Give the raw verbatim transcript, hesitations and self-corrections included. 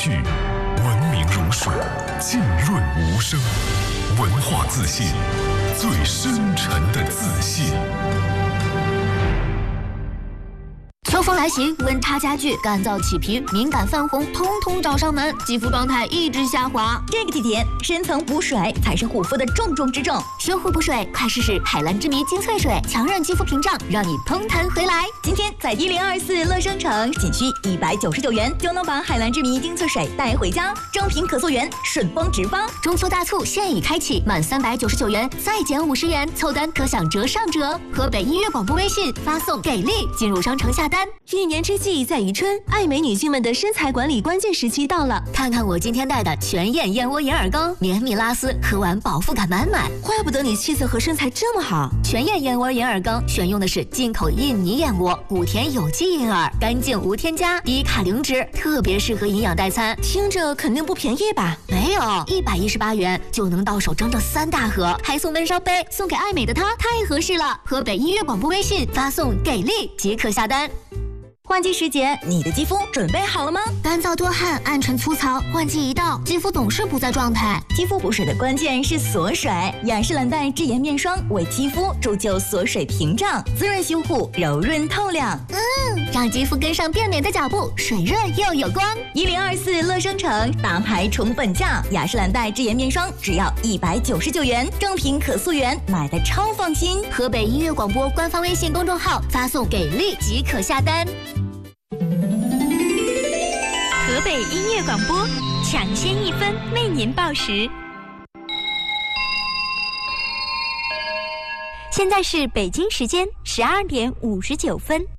趣，文明如水，浸润无声。文化自信，最深沉的自信。 秋风来袭，温差加剧，干燥起皮、敏感泛红，通通找上门，肌肤状态一直下滑。 这个季节，深层补水才是护肤的重中之重。 修护补水，快试试海蓝之谜精粹水，强韧肌肤屏障，让你嘭弹回来。 今天在一零二四乐商城，仅需一百九十九元就能把海蓝之谜精粹水带回家，正品可溯源，顺丰直发。 中秋大促现已开启，满三百九十九元再减五十元，凑单可享折上折。河北音乐广播微信发送给力，进入商城下单。 一年之计在于春，爱美女性们的身材管理关键时期到了。 看看我今天带的全燕燕窝银耳羹，绵密拉丝，喝完饱腹感满满。 怪不得你气色和身材这么好。 全燕燕窝银耳羹选用的是进口印尼燕窝，谷田有机银耳，干净无添加，低卡零脂，特别适合营养代餐。 听着肯定不便宜吧？ 没有，一百一十八元就能到手整整三大盒，还送温烧杯，送给爱美的她太合适了。河北音乐广播微信发送给力即可下单。 换季时节，你的肌肤准备好了吗？ 干燥多汗、暗沉粗糙，换季一到，肌肤总是不在状态。 肌肤补水的关键是锁水，雅诗兰黛智颜面霜为肌肤铸就锁水屏障，滋润修护，柔润透亮。 嗯，让肌肤跟上变美的脚步，水润又有光。 一零二四乐商城大牌重本价，雅诗兰黛智颜面霜只要一百九十九元，正品可溯源，买的超放心。 河北音乐广播官方微信公众号发送给力即可下单。 河北音乐广播抢先一分为您报时。现在是北京时间十二点五十九分。